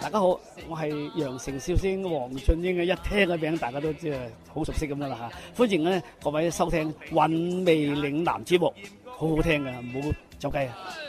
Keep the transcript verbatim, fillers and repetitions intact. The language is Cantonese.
大家好，我係羊城笑星黃俊英嘅，一聽嘅名大家都知係好熟悉咁樣啦嚇。歡迎咧各位收聽《韻味嶺南》節目，好好聽嘅，唔好走雞啊！